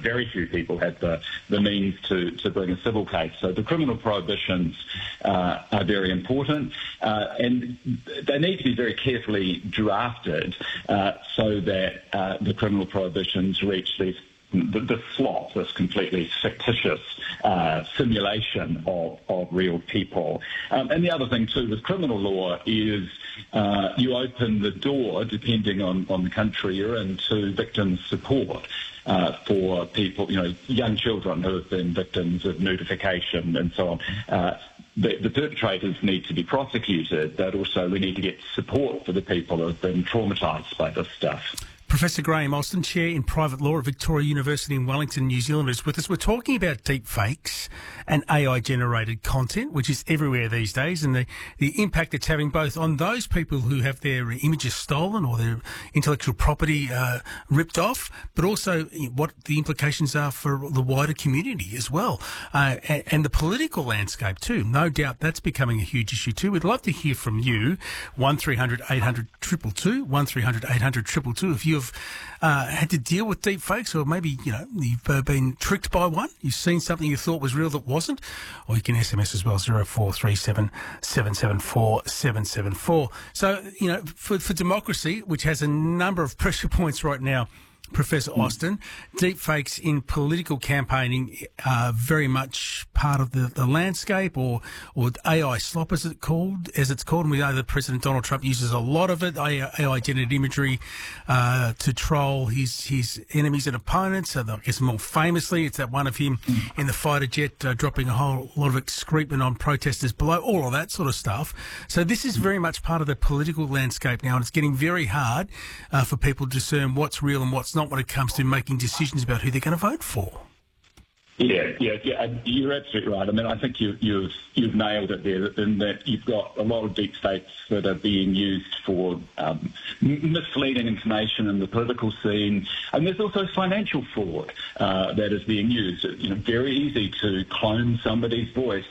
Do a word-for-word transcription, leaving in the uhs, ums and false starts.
very few people have the, the means to, to bring a civil case. So the criminal prohibitions uh, are very important, uh, and they need to be very carefully drafted uh, so that uh, the criminal prohibitions reach these The, the slot, this completely fictitious uh, simulation of, of real people. Um, and the other thing, too, with criminal law is uh, you open the door, depending on, on the country you're in, to victim support uh, for people, you know, young children who have been victims of nudification and so on. Uh, the, the perpetrators need to be prosecuted, but also we need to get support for the people who have been traumatised by this stuff. Professor Graham Alston, Chair in Private Law at Victoria University in Wellington, New Zealand, is with us. We're talking about deep fakes and A I-generated content, which is everywhere these days, and the, the impact it's having both on those people who have their images stolen or their intellectual property uh, ripped off, but also what the implications are for the wider community as well, uh, and, and the political landscape too. No doubt that's becoming a huge issue too. We'd love to hear from you. one three hundred eight hundred two two two, one three hundred eight hundred two two two, if you have Uh, had to deal with deep fakes, or maybe, you know, you've uh, been tricked by one, you've seen something you thought was real that wasn't, or you can S M S as well, zero four three seven, seven seven four, seven seven four. So, you know, for, for democracy, which has a number of pressure points right now, Professor Austin, deep fakes in political campaigning are very much part of the, the landscape, or or A I slop, as it called, as it's called. And we know that President Donald Trump uses a lot of it, A I-generated imagery, uh, to troll his his enemies and opponents. So I guess more famously, it's that one of him in the fighter jet uh, dropping a whole lot of excrement on protesters below, all of that sort of stuff. So this is very much part of the political landscape now, and it's getting very hard uh, for people to discern what's real and what's not when it comes to making decisions about who they're going to vote for. Yeah, yeah, yeah, you're absolutely right. I mean, I think you, you've you've nailed it there, in that you've got a lot of deep fakes that are being used for um, misleading information in the political scene, and there's also financial fraud uh, that is being used. You know, very easy to clone somebody's voice